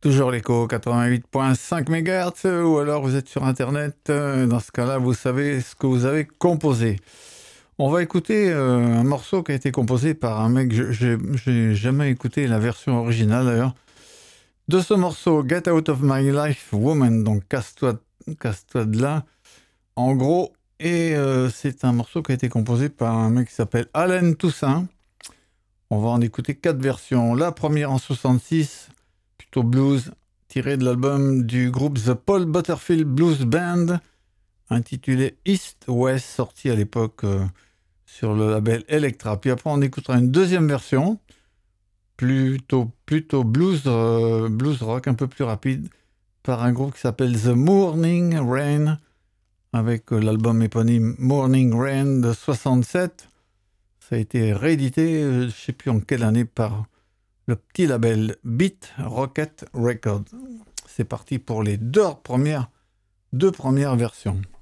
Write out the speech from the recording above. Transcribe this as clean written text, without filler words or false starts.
Toujours l'écho 88.5 MHz ou alors vous êtes sur internet. Dans ce cas-là, vous savez ce que vous avez composé. On va écouter un morceau qui a été composé par un mec, j'ai jamais écouté la version originale d'ailleurs, de ce morceau Get Out of My Life Woman, donc casse-toi de là, en gros, et c'est un morceau qui a été composé par un mec qui s'appelle Allen Toussaint. On va en écouter 4 versions. La première en 66, plutôt blues, tirée de l'album du groupe The Paul Butterfield Blues Band, intitulé East West, sorti à l'époque sur le label Elektra. Puis après, on écoutera une deuxième version, plutôt blues rock, un peu plus rapide, par un groupe qui s'appelle The Morning Rain, avec l'album éponyme Morning Rain de 67. Ça a été réédité, je ne sais plus en quelle année, par le petit label Beat Rocket Records. C'est parti pour les deux premières versions.